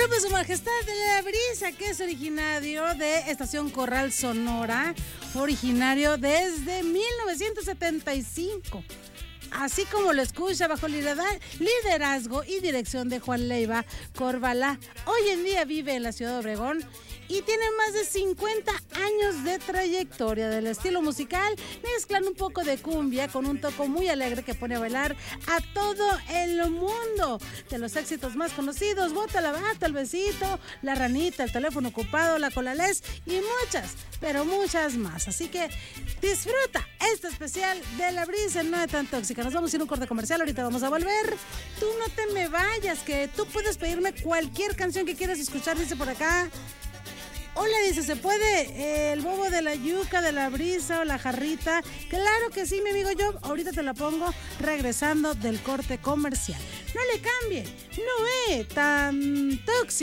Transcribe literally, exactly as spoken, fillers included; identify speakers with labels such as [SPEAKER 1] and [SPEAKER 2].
[SPEAKER 1] pues su majestad de la brisa, que es originario de Estación Corral Sonora, fue originario desde mil novecientos setenta y cinco. Así como lo escucha, bajo liderazgo y dirección de Juan Leiva Corbalá. Hoy en día vive en la ciudad de Obregón y tiene más de cincuenta años de trayectoria. Del estilo musical, mezclan un poco de cumbia con un toque muy alegre que pone a bailar a todo el mundo. De los éxitos más conocidos, Bota la bata, El besito, La ranita, El teléfono ocupado, La colales y muchas, pero muchas más. Así que disfruta este especial de La Brisa No es tan tóxica. Nos vamos a ir a un corte comercial, ahorita vamos a volver. Tú no te me vayas, que tú puedes pedirme cualquier canción que quieras escuchar, dice por acá. Hola, dice, ¿se puede eh, el bobo de la yuca, de la brisa o la jarrita? Claro que sí, mi amigo, yo ahorita te la pongo regresando del corte comercial. No le cambie, no es tan tóxico.